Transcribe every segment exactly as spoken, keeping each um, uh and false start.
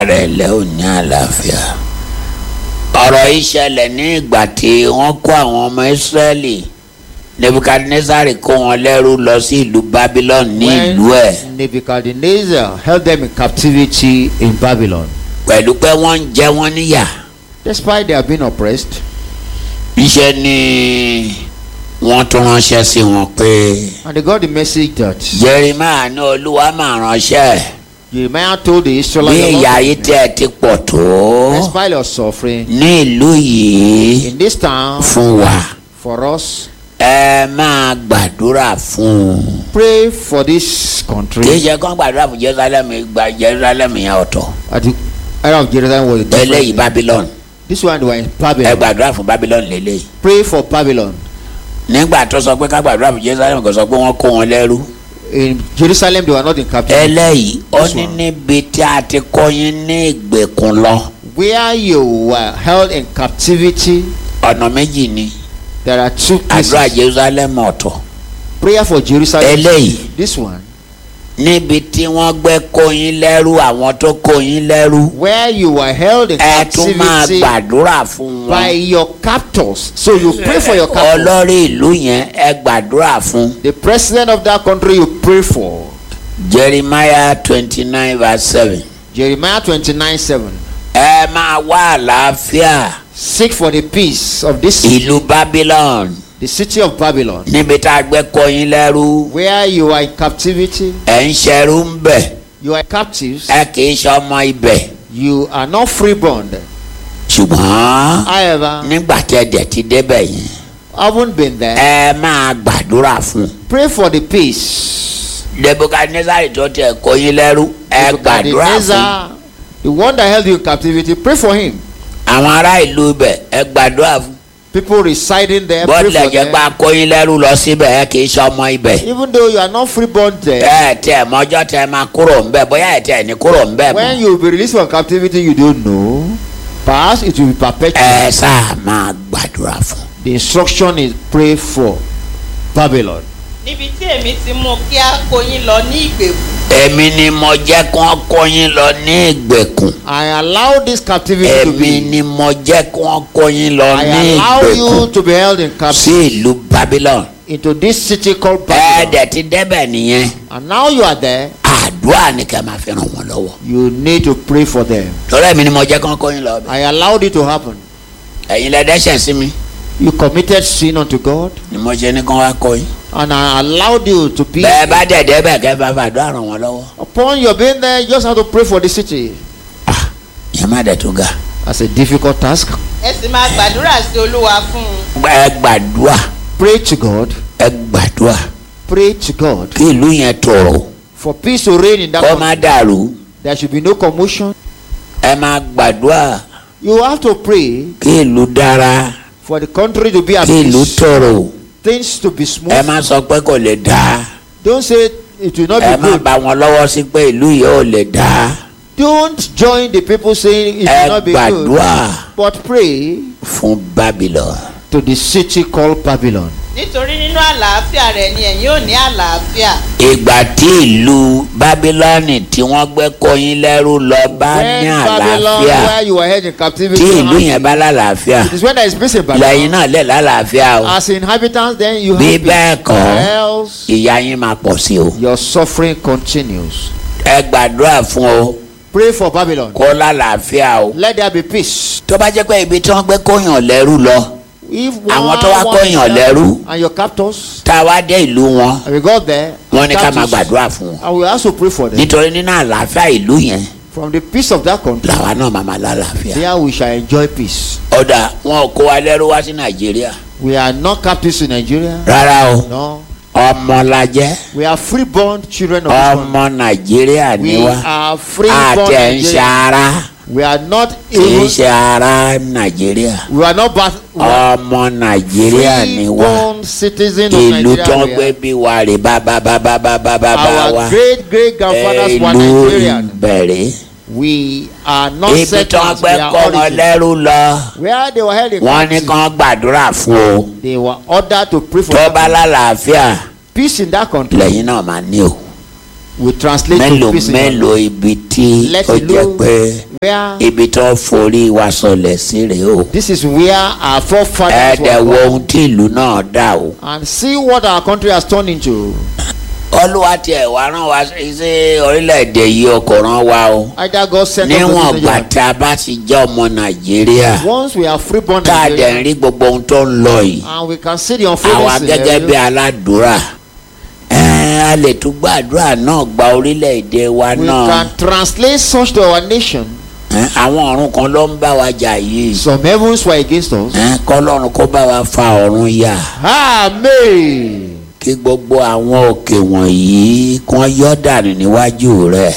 rẹ̀ lẹ́ ò ní àlàáfíà. ọ̀rọ̀ ìṣẹ̀lẹ̀ ní ìgbà tí wọ́n kó àwọn ọmọ Ísírẹ́lì, Nebukadnezar kó wọn lẹ́rú lọ sí ìlú Babylon ní ìlú ẹ̀. Nebuchadnezzar held them in captivity in Babylon. pẹ̀lú pé wọ́n ń jẹ wọ́n níyà. Despite they have been oppressed. iṣẹ́ ni wọ́n tún ránṣẹ́ sí wọn pé. And they got the message that. Jeremiah ní Olúwa máa ránṣẹ́. Jeremiah told the Israelites. bí ìyà yìí tẹ́ ti pọ̀ tó. Despite your suffering. ní ìlú yìí. In this town. fún wa. For us. ẹ máa gbàdúrà fún. Pray for this country. kì í ṣe kán gbàdúrà fún Jerusalem gba Jerusalem yẹn ọ̀tọ̀. At the era of Jerusalem was different. eléyìí Babylon. This one they were in Babylon. ẹ gbàdúrà fún Babylon lélẹ́yìí. Pray for Babylon. nígbà tó sọ pé ká gbàdúrà fún Jerusalem kò sọ pé wọ́n kó wọn lẹ́rú. In Jerusalem they were not in captivity. eléyìí ó ní níbi tí a ti kó yín ní ìgbèkùn lọ. Where you were held in captivity. ọ̀nà méjì ni. There are two places. àdúrà Jerusalem ọ̀tọ̀. Prayer for Jerusalem. eléyìí. This one. níbi tí wọ́n gbé kó yín lẹ́rú àwọn tó kó yín lẹ́rú. Where you were held in ẹ tún máa captivity gbàdúrà fún wọn. by your captors. So you pray for your captors. olórí ìlú yẹn ẹ gbàdúrà fún. The president of that country you pray for. Jeremiah twenty nine verse seven. Jeremiah twenty nine seven. ẹ máa wá àlàáfíà. Seek for the peace of this ìlú Babylon. the city of Babylon. níbi tá a gbé kó yín lẹ́rú. Where you are in captivity. ẹ ń ṣẹrú ń bẹ̀. You are captives. ẹ kì í ṣe ọmọ ibẹ̀. You are not freeborn. ṣùgbọ́n However, nígbà tí ẹ dẹ̀ ti débẹ̀ yẹn. haven't been there. ẹ máa gbàdúrà fún. Pray for the peace. Nebukadnezar tó tẹ kó yín lẹ́rú ẹ gbàdúrà fún. The one that held you in captivity, pray for him. àwọn ará ìlú ibẹ̀ ẹ gbàdúrà fún. People residing there, pray bọ́ọ̀lù for ẹ̀jẹ̀ them. gba kó yín lẹ́rú lọ síbẹ̀ ẹ kì í ṣe ọmọ ibẹ̀. Even though you are not freeborn there. ẹ tẹ mọ́jọ́ tẹ máa kúrò ńbẹ̀ bóyá ẹ tẹ ní kúrò ńbẹ̀ mọ́. When you will be released from captivity, you don't know. Perhaps it will be perpetual. ẹ sáà máa gbàdúrà fún. The instruction is pray for Babylon. níbi tí èmi ti mú kí a kó yín lọ ní ìgbèkùn. èmi ni mo jẹ́ kí wọ́n kó yín lọ ní ìgbèkùn. I allow this captivity to èmi be. ni mo jẹ́ kí wọ́n kó yín lọ I ní allow you ìgbèkùn to be held in sí captivity ìlú Babylon. into this city called ẹ Babylon. dẹ̀ ti débẹ̀ nìyẹn. And now you are there. àdúrà ni kẹ́ máa fi ràn wọ́n lọ́wọ́. You need to pray for them. torí èmi ni mo jẹ́ kí wọ́n kó yín lọ. I allowed it to happen. ẹ̀yin lẹ dẹ́ṣẹ̀ sí mi You committed sin unto God. ni mo ṣe ní kí wọ́n wá kó yín. And I allowed you to be. bẹ́ẹ̀ bá dẹ̀ débẹ̀ kẹ́ bá fàdúrà ràn wọ́n lọ́wọ́. Upon your being there, you just have to pray for the city. ah ìyẹn má dẹ̀ tó ga. That's a difficult task. ẹ sì máa gbàdúrà sí Olúwa fún un. ẹ gbàdúrà Pray to God. ẹ gbàdúrà Pray to God. kí ìlú yẹn tòrò For peace to reign in that kó country. má dàrú. There should be no commotion. ẹ máa gbàdúrà You have to pray kí ìlú dára for the country to be at kí ìlú peace. tòrò. Things to be smooth. ẹ má sọ pé kò lè dáa. Don't say it will not ẹ be má good. bá wọn lọ́wọ́ sí pé ìlú yìí ò lè dáa. Don't join the people saying it will ẹ not be good. gbàdúrà But pray fún Babylon. to the city called Babylon. nítorí nínú àlàáfíà rẹ̀ ni ẹ̀yin ò ní àlàáfíà. ìgbà tí ìlú Bábílọ́nì tí wọ́n gbé kó yín lẹ́rú lọ bá When ní Babylon, àlàáfíà where you were held in captivity, tí ìlú yẹn bá lálàáfíà it is when there is peace in lẹ́yìn Babylon. náà lè lálàáfíà o. As inhabitants, then you bí have bẹ́ẹ̀ peace. kọ́ Else, ìyà yín máa pọ̀ sí o. your suffering continues. ẹ gbàdúrà fún o Pray for Babylon. kó lálàáfíà o. Let there be peace. tó bá jẹ́ pé ibi tí wọ́n gbé kóyàn lẹ́rú lọ If àwọn tó wá one kóyàn lẹ́rú and your captors, tá a wá dé ìlú wọn and we got there, wọ́n ní ká máa captives, gbàdúrà fún wọn. and we also pray for them. nítorí nínú àlàáfíà ìlú yẹn From the peace of that country, làwa náà máa máa lálàáfíà. there we shall enjoy peace. ọ̀dà wọn ò kó wa lẹ́rú wá sí Nàìjíríà We are not captives in Nigeria. rárá o. No. ọmọ la jẹ́ We are freeborn children of this country. ọmọ Nàìjíríà ni We wá are freeborn àtẹ̀ ń ṣe Nigerians. ara We are not kì í even. ṣe ara Nàìjíríà We are not but we are ọmọ Nàìjíríà ni wá freeborn citizens of ìlú tó ń Nigeria. gbé We bí wa rè bá bá bá bá bá bá bá bá are. wa Our great great grandfathers were ìlú Nigerian. ìbẹ̀rẹ̀ We are not ibi tó ń settlers. We gbé are kọ́ wọn origin. lẹ́rú lọ Where they were held in wọ́n ní captivity, kàn gbàdúrà fún o they were ordered to pray for tó bá them. lálàáfíà Peace in that country. lẹ́yìn náà máa ní o. We translate to mélòó peace in mélòó ibi tí Let ó it jẹ́ low pé where ibi tó forí wa sọlẹ̀ sí rèé o. this is where our forefathers ẹ̀ẹ́dẹ̀ wo were ohun tí ìlú náà dà o. and see what our country has turned into. Olúwa tiẹ̀ wá rán wa sí orílẹ̀-èdè yìí o kò rán wa o. Either God sent us níwọ̀n to gbà tá a bá ti jẹ́ ọmọ Nàìjíríà once we are free born tá a dẹ̀ ń Nigerians rí gbogbo ohun tó ń lọ yìí. and we can see the àwa unfoldings in gẹ́gẹ́ bí the aládùúrà ẹ̀ a lè tún gbàdúrà náà gba orílẹ̀-èdè wa we náà. can translate such to our nation. Ẹ̀, àwọn ọ̀run kan ló ń bá wa jà yìí. Some heavens were against us. Ẹ̀, kọ́lọ́run kó bá wa fa ọ̀run yà. Amen. Kí gbogbo àwọn òkè wọ̀nyí kán yọ́ dànù níwájú rẹ̀.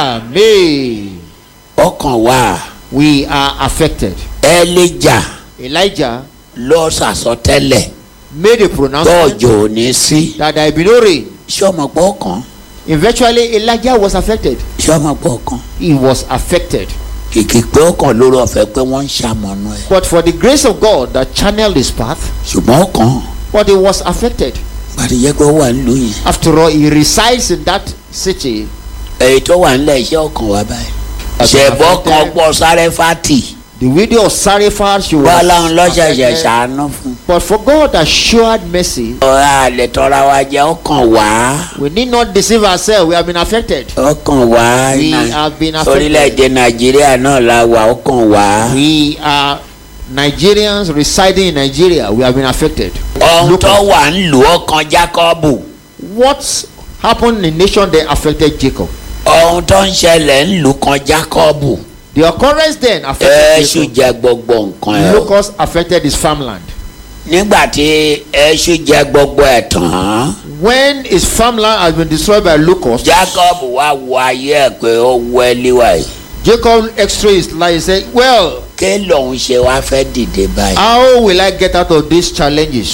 Amen. ọkàn wa We are affected. Elijah Elijah ló sàsọtẹ́lẹ̀ made a pronouncement tọ́jọ́ ò ní sí. that there be no rain. sọ́mọ pọ̀ kan Eventually, Elijah was affected. sọ́mọ pọ̀ kan He was affected. kìkì pé ọkàn lórí ọ̀fẹ́ pé wọ́n ń ṣamọ̀nà ẹ̀. But for the grace of God that channeled his path, ṣùgbọ́n ọkàn but he was affected. pàtó jẹ́ pé ó wà nílùú yẹn. After all, he resides in that city. èyí tó wà nílẹ̀ iṣẹ́ ọkàn wa báyìí. Has been ṣẹ̀bọ́ kan affected. pọ̀ sáré fati. The widow of Sarephat, she was bọ́lá ń lọ́ṣẹ̀ṣẹ̀ affected. ṣàánú fún. But for God that showed mercy, ọ̀rá àlẹ́ tọ́ra wa jẹ́ ọkàn wá. we need not deceive ourselves. We have been affected. ọkàn wá. We Nà- have been affected. orílẹ̀-èdè Nàìjíríà náà la wà ọkàn wá. We are Nigerians residing in Nigeria. We have been affected. ohun Look tó at wà ń lù ọkàn Jákọ́bù. what happened in the nation that affected Jacob. ohun tó ń ṣẹlẹ̀ ń lù kan Jákọ́bù. The occurrence then affected Èṣù Jacob. jẹ gbogbo nǹkan ẹ̀ o. Locusts affected his farmland. nígbà tí Èṣù jẹ gbogbo ẹ̀ tán. When his farmland has been destroyed by locusts, Jákọ́bù wá wo ayé ẹ̀ pé ó wẹ́lí wáyé. Jacob x-rayed his life. He said, well, kí lòun ṣe wá fẹ́ dìde báyìí. how will I get out of these challenges?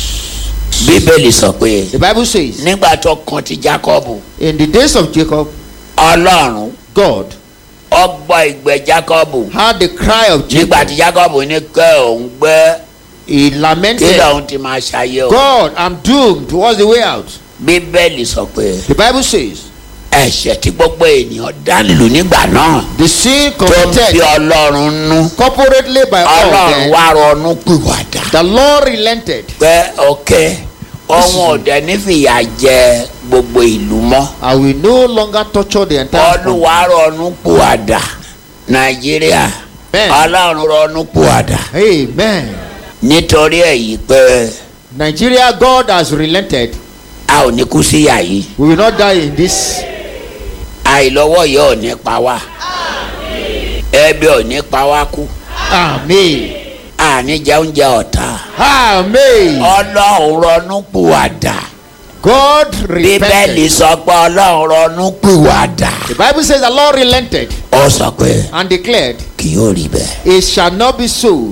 Bíbélì sọ pé The Bible says, nígbà tó kan ti Jákọ́bù in the days of Jacob, Ọlọ́run God ó gbọ́ ìgbẹ́ Jákọ́bù. heard the cry of nígbà Jacob. tí Jákọ́bù ní kẹ́ òun gbẹ́ He kí lamented, lòun ti máa ṣayé o. God, I'm doomed. What's the way out? Bíbélì sọ pé The Bible says, ẹ̀ṣẹ̀ tí gbogbo ènìyàn dá lù nígbà náà the sin tó ń bí committed Ọlọ́run nú. corporately by all Ọlọ́run them, wá ronú pìwàdà. the Lord relented. pé ọ̀kẹ́ ọmọ ọ̀dẹ nífìyà jẹ gbogbo ìlú mọ́. I will no longer torture the entire country. Olúwa ronú pìwàdà. Nàìjíríà Amen. Ọlọ́run ronú pìwàdà. Amen. nítorí èyí pé Nigeria, God has relented. a ò ní kú síyà yìí. We will not die in this. àìlọ́wọ́ yìí ò ní pa wá. ẹbí ò ní pa wá kú. Amen. àní jẹ oúnjẹ ọ̀tá. Amen. Ọlọ́run ronú pìwàdà. God Bíbélì repented. sọ pé Ọlọ́run ronú pìwàdà. The Bible says the Lord relented ó sọ pé and declared, kì yóò rí bẹ́ẹ̀. it shall not be so.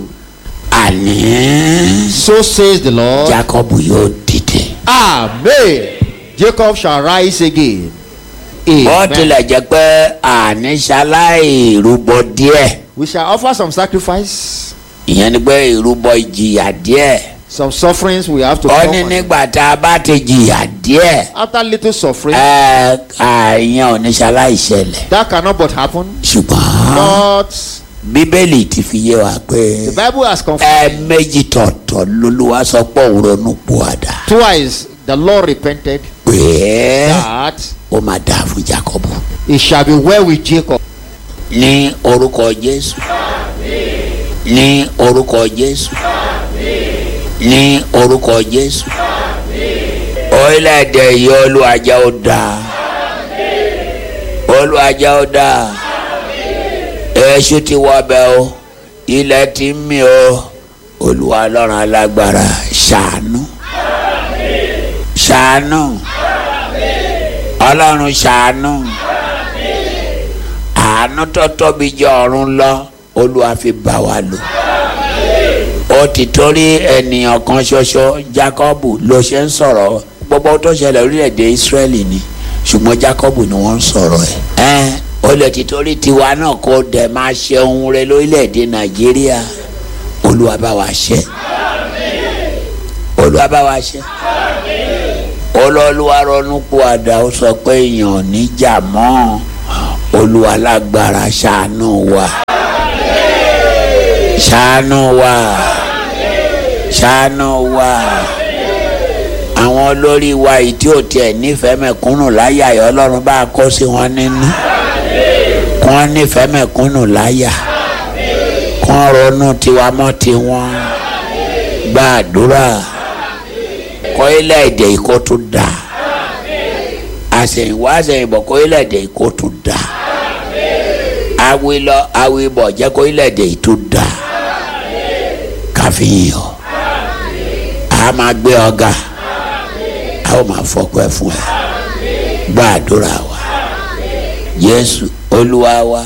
àní So says the Lord. Jákọ́bù yóò dìde. Amen. Jacob shall rise again. ó Amen. tilẹ̀ jẹ́ pé àní ṣaláì rúbọ díẹ̀. We shall offer some sacrifice, ìyẹn ni pé ìrúbọ ìjìyà díẹ̀. some sufferings we have to ó come ní on. nígbà tá a bá ti jìyà díẹ̀. After little suffering, ẹ àìyàn ò ní ṣaláì ṣẹlẹ̀. that cannot but happen. ṣùgbọ́n But Bíbélì ti fi yé wa pé the Bible has confirmed ẹ̀ẹ̀mejì tọ̀tọ̀ lolúwa sọ pé òun ronú pìwàdà. twice the Lord repented pé that ó máa dáa fún Jákọ́bù. it shall be well with Jacob. ní orúkọ Jésù. ní orúkọ Jésù. ní orúkọ Jésù. orílẹ̀-èdè yìí Olúwa jẹ́ ó dáa. Olúwa jẹ́ ó dáa. Èṣù ti wọ ọbẹ̀ o. ilẹ̀ ti ń mì o. Olúwa Ọlọ́run alágbára ṣàánú. ṣàánú. Ọlọ́run ṣàánú. àánú tó tóbi jẹ́ ọ̀run lọ Olúwa fi bá wa lò. ó ti torí ènìyàn kan ṣoṣo Jákọ́bù ló ṣe ń sọ̀rọ̀ gbogbo tó ṣẹlẹ̀ orílẹ̀-èdè Ísírẹ́lì ni ṣùgbọ́n Jákọ́bù ni wọ́n ń sọ̀rọ̀ ẹ̀. ẹ́n ó lè ti torí tiwa náà kó dẹ̀ máa ṣe ohun rẹ̀ lórílẹ̀-èdè Nàìjíríà. Olúwa bá wa ṣe. Olúwa bá wa ṣe. Olúwa ronú pìwàdà ó sọ pé èèyàn níjà mọ́ Olúwa lágbára ṣàánú wa ṣàánú wa ṣàánú wa àwọn olórí wa yìí tí ò tiẹ̀ nífẹ̀ẹ́ mẹ̀kúnnù láyà yìí Ọlọ́run bá kó sí wọn nínú kí wọ́n nífẹ̀ẹ́ mẹ̀kúnnù láyà kí wọ́n ronú tiwa mọ́ tiwọn gbàdúrà kọ́ ilẹ̀-èdè yìí kó tún dà àṣẹ̀yìnwá àṣẹ̀yìnbọ̀ kọ́ ilẹ̀-èdè yìí kó tún dà awilọ awibọ̀ jẹ́ kọ́ ilẹ̀-èdè yìí tún dà káfíyàn a máa gbé ọ̀gá a ó máa fọpẹ́ fún ẹ gbàdúrà wa Jésù Olúwa wa.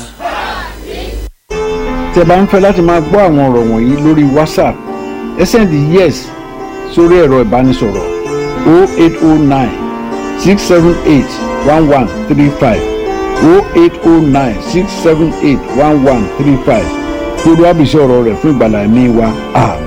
tẹ́ bá ń fẹ́ láti máa gbọ́ àwọn ọ̀rọ̀ wọ̀nyí lórí WhatsApp ẹ sẹ́ndì yes sórí ẹ̀rọ ìbánisọ̀rọ̀ oh eight oh nine six seven eight one one three five oh eight oh nine six seven eight one one three five kí Olúwa bùsí ọ̀rọ̀ rẹ̀ fún ìgbàlà ẹ̀mí wa. Àmín.